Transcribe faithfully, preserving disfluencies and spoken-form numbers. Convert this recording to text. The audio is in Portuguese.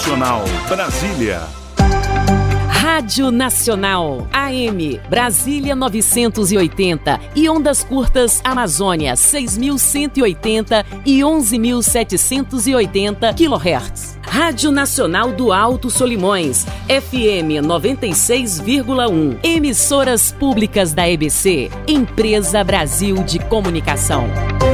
Nacional, Brasília. Rádio Nacional, A M, Brasília novecentos e oitenta e ondas curtas Amazônia seis mil cento e oitenta e onze mil setecentos e oitenta quilohertz. Rádio Nacional do Alto Solimões, F M noventa e seis vírgula um. Emissoras públicas da E B C, Empresa Brasil de Comunicação.